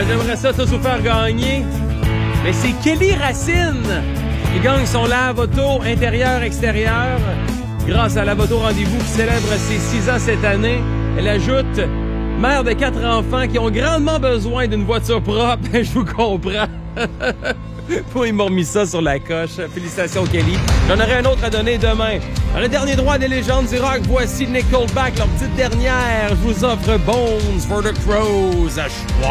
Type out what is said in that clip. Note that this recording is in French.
j'aimerais ça tous vous faire gagner. Mais c'est Kelly Racine qui gagne son lave-auto intérieur-extérieur grâce à Lave-Auto Rendez-vous qui célèbre ses 6 ans cette année. Elle ajoute, mère de 4 enfants qui ont grandement besoin d'une voiture propre. Je vous comprends. Ils m'ont remis ça sur la coche. Félicitations, Kelly. J'en aurai un autre à donner demain. Dans le dernier droit des légendes du rock, voici Nickelback, leur petite dernière. Je vous offre Bones for the Crows à choix.